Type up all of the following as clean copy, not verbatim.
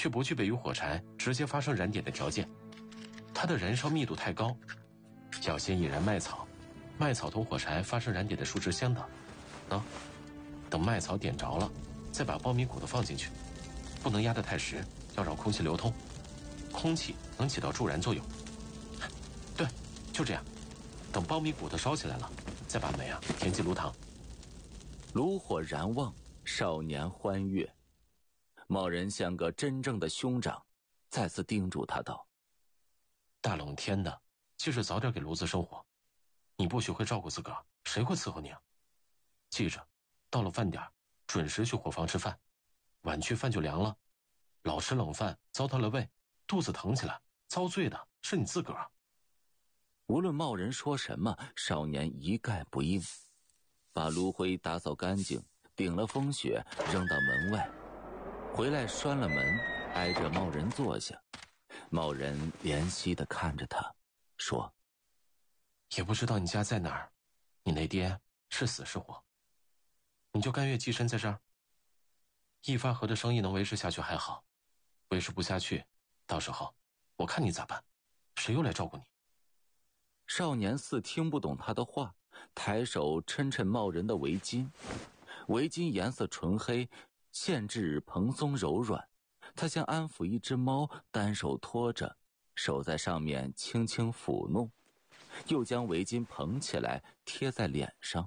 却不具备与火柴直接发生燃点的条件。它的燃烧密度太高，要先引燃麦草，麦草同火柴发生燃点的数值相等。等麦草点着了，再把苞米谷子放进去，不能压得太实，要让空气流通，空气能起到助燃作用。对，就这样。等苞米谷子烧起来了，再把煤填进炉膛。 炉火燃旺，少年欢悦。茂人像个真正的兄长，再次叮嘱他道： 大冷天的，记着早点给炉子生火。你不学会照顾自个儿，谁会伺候你啊？记着，到了饭点准时去伙房吃饭，晚去饭就凉了。老吃冷饭，糟蹋了胃，肚子疼起来，遭罪的是你自个儿。 无论茂人说什么，少年一概不应，把炉灰打扫干净，顶了风雪，扔到门外，回来拴了门，挨着茂人坐下。茂人怜惜地看着他，说： 也不知道你家在哪儿，你那爹是死是活，你就甘愿寄身在这儿？一发河的生意能维持下去还好，维持不下去，到时候我看你咋办？谁又来照顾你？ 少年似听不懂他的话，抬手抻抻茂人的围巾，围巾颜色纯黑，线质蓬松柔软。他像安抚一只猫，单手托着，手在上面轻轻抚弄，又将围巾捧起来贴在脸上。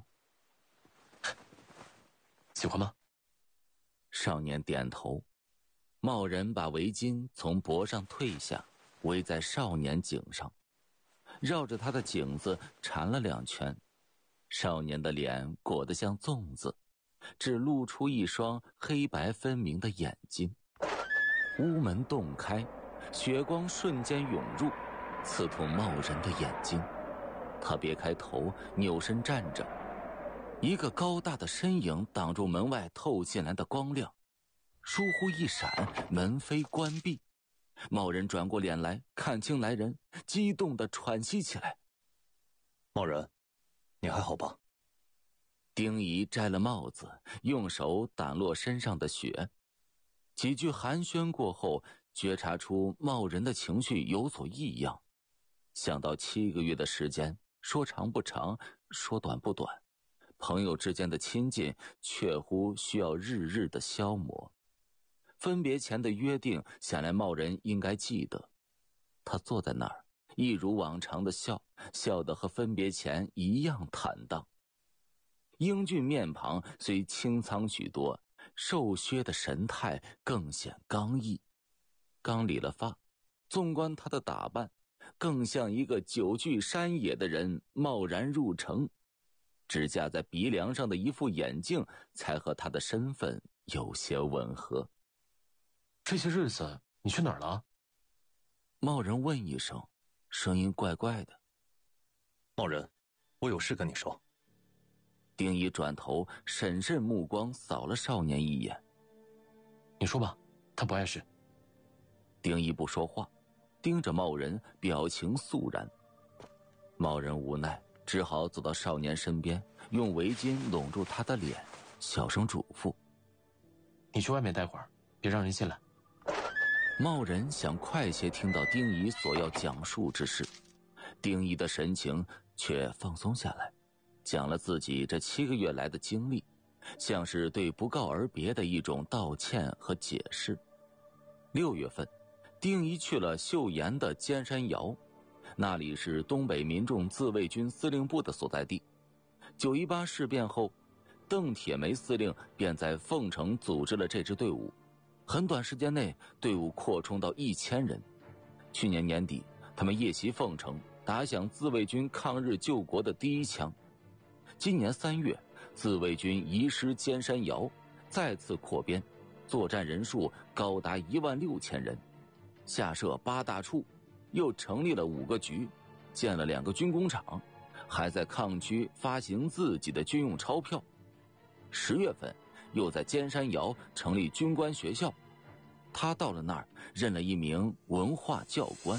喜欢吗？ 少年点头。茂人把围巾从脖上退下，围在少年颈上，绕着他的颈子缠了2圈。少年的脸裹得像粽子，只露出一双黑白分明的眼睛。屋门洞开，血光瞬间涌入，刺痛茂人的眼睛。他别开头，扭身站着，一个高大的身影挡住门外透进来的光亮。疏忽一闪，门扉关闭。茂人转过脸来，看清来人，激动地喘息起来。 茂人，你还好吧？ 丁仪摘了帽子，用手掸落身上的雪。几句寒暄过后，觉察出茂人的情绪有所异样。想到7个月的时间，说长不长，说短不短，朋友之间的亲近确乎需要日日的消磨。分别前的约定，想来茂人应该记得。他坐在那儿，一如往常的笑，笑得和分别前一样坦荡。英俊面庞虽清苍许多，瘦削的神态更显刚毅。刚理了发，纵观他的打扮，更像一个久居山野的人贸然入城。只架在鼻梁上的一副眼镜，才和他的身份有些吻合。 这些日子你去哪儿了？ 茂人问一声，声音怪怪的。 茂人，我有事跟你说。 丁仪转头，审慎目光扫了少年一眼。 你说吧，他不碍事。 丁仪不说话，盯着茂人，表情肃然。茂人无奈，只好走到少年身边，用围巾拢住他的脸，小声嘱咐： 你去外面待会儿，别让人进来。 茂人想快些听到丁仪所要讲述之事，丁仪的神情却放松下来，讲了自己这7个月来的经历，像是对不告而别的一种道歉和解释。6月份，丁仪去了岫岩的尖山窑，那里是东北民众自卫军司令部的所在地。9·18事变后，邓铁梅司令便在凤城组织了这支队伍，很短时间内队伍扩充到1000人。去年年底，他们夜袭凤城，打响自卫军抗日救国的第1枪。今年3月，自卫军移师尖山窑，再次扩编，作战人数高达16000人，下设8大处，又成立了5个局，建了2个军工厂，还在抗区发行自己的军用钞票。10月份，又在尖山窑成立军官学校，他到了那儿任了一名文化教官。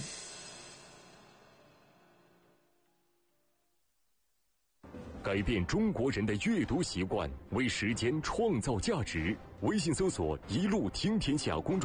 改变中国人的阅读习惯，为时间创造价值。微信搜索“一路听天下”公众